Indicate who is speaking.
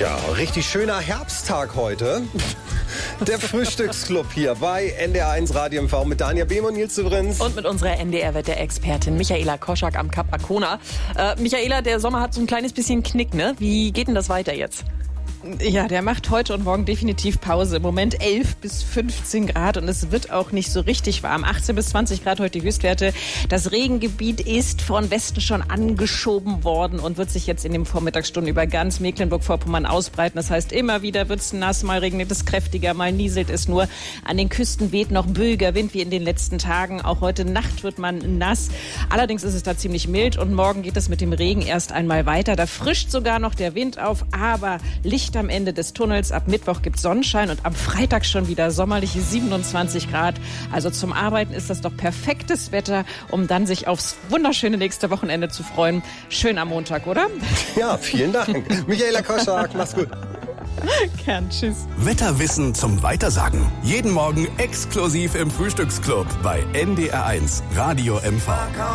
Speaker 1: Ja, richtig schöner Herbsttag heute. Der Frühstücksclub hier bei NDR1 Radio MV mit Dania Behm und Nils Severinz.
Speaker 2: Und mit unserer NDR-Wetterexpertin Michaela Koschak am Kap Arkona. Michaela, der Sommer hat so ein kleines bisschen Knick, ne? Wie geht denn das weiter jetzt?
Speaker 3: Ja, der macht heute und morgen definitiv Pause. Im Moment 11 bis 15 Grad und es wird auch nicht so richtig warm. 18 bis 20 Grad heute die Höchstwerte. Das Regengebiet ist von Westen schon angeschoben worden und wird sich jetzt in den Vormittagsstunden über ganz Mecklenburg-Vorpommern ausbreiten. Das heißt, immer wieder wird es nass, mal regnet es kräftiger, mal nieselt es nur. An den Küsten weht noch böiger Wind wie in den letzten Tagen. Auch heute Nacht wird man nass. Allerdings ist es da ziemlich mild und morgen geht es mit dem Regen erst einmal weiter. Da frischt sogar noch der Wind auf, aber Licht am Ende des Tunnels. Ab Mittwoch gibt es Sonnenschein und am Freitag schon wieder sommerliche 27 Grad. Also zum Arbeiten ist das doch perfektes Wetter, um dann sich aufs wunderschöne nächste Wochenende zu freuen. Schön am Montag, oder?
Speaker 1: Ja, vielen Dank. Michaela Koschak, mach's gut.
Speaker 3: Gern, tschüss.
Speaker 4: Wetterwissen zum Weitersagen. Jeden Morgen exklusiv im Frühstücksclub bei NDR1 Radio MV.